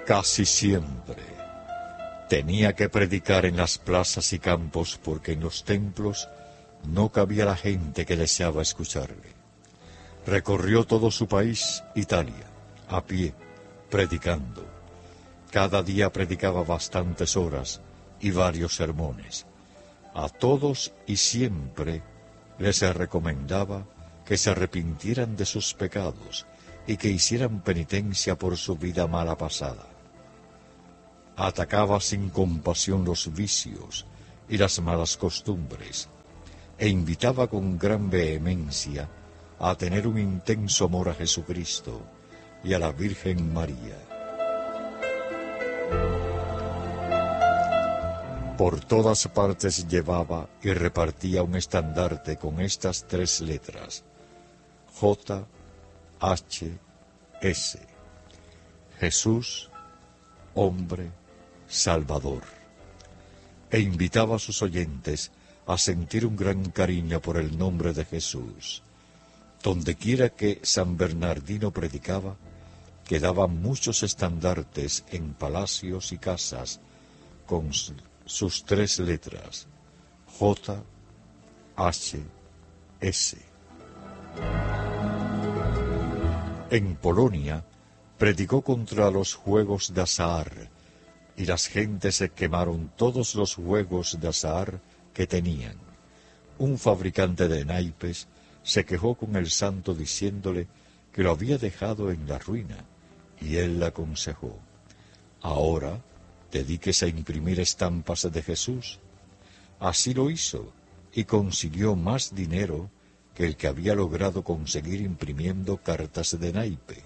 Casi siempre tenía que predicar en las plazas y campos porque en los templos no cabía la gente que deseaba escucharle. Recorrió todo su país, Italia, a pie, predicando. Cada día predicaba bastantes horas y varios sermones. A todos y siempre les recomendaba que se arrepintieran de sus pecados y que hicieran penitencia por su vida mala pasada. Atacaba sin compasión los vicios y las malas costumbres, e invitaba con gran vehemencia a tener un intenso amor a Jesucristo y a la Virgen María. Por todas partes llevaba y repartía un estandarte con estas 3 letras: J, H, S. Jesús, hombre, Salvador. E invitaba a sus oyentes a sentir un gran cariño por el nombre de Jesús. Dondequiera que San Bernardino predicaba, quedaban muchos estandartes en palacios y casas con sus 3 letras, J, H, S. En Polonia predicó contra los juegos de azar, y las gentes se quemaron todos los juegos de azar que tenían. Un fabricante de naipes se quejó con el santo diciéndole que lo había dejado en la ruina, y él le aconsejó: ahora dedíquese a imprimir estampas de Jesús. Así lo hizo, y consiguió más dinero que el que había logrado conseguir imprimiendo cartas de naipe.